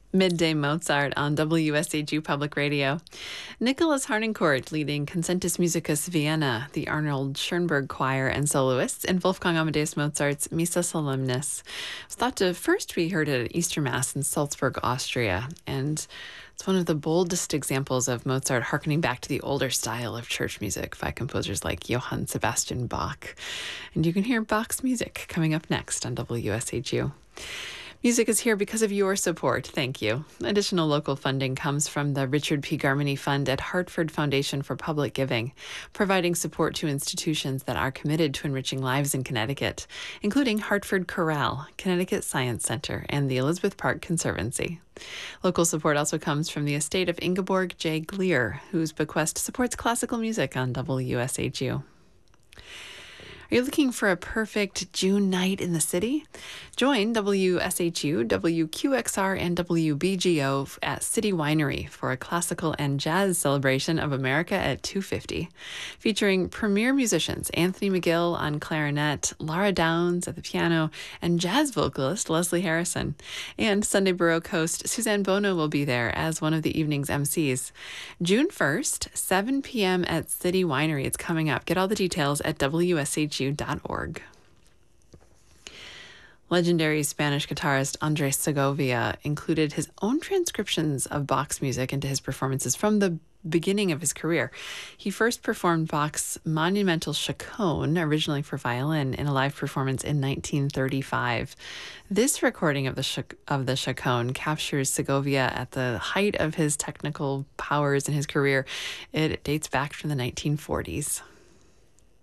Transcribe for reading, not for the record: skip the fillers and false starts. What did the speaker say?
Midday Mozart on WSAG Public Radio. Nicholas Harnoncourt leading Concentus Musicus Vienna, the Arnold Schoenberg Choir and soloists, and Wolfgang Amadeus Mozart's Missa Solemnis. It's thought to first be heard at Easter Mass in Salzburg, Austria, and it's one of the boldest examples of Mozart harkening back to the older style of church music by composers like Johann Sebastian Bach. And you can hear Bach's music coming up next on WSAG. Music is here because of your support. Thank you. Additional local funding comes from the Richard P. Garmany Fund at Hartford Foundation for Public Giving, providing support to institutions that are committed to enriching lives in Connecticut, including Hartford Chorale, Connecticut Science Center, and the Elizabeth Park Conservancy. Local support also comes from the estate of Ingeborg J. Gleer, whose bequest supports classical music on WSAG. Are you looking for a perfect June night in the city? Join WSHU, WQXR, and WBGO at City Winery for a classical and jazz celebration of America at 2:50, featuring premier musicians Anthony McGill on clarinet, Laura Downs at the piano, and jazz vocalist Leslie Harrison. And Sunday Baroque host Suzanne Bono will be there as one of the evening's MCs. June 1st, 7 p.m. at City Winery. It's coming up. Get all the details at WSHU.org. Legendary Spanish guitarist Andres Segovia included his own transcriptions of Bach's music into his performances from the beginning of his career. He first performed Bach's monumental Chaconne, originally for violin, in a live performance in 1935. This recording of the Chaconne captures Segovia at the height of his technical powers in his career. It dates back from the 1940s.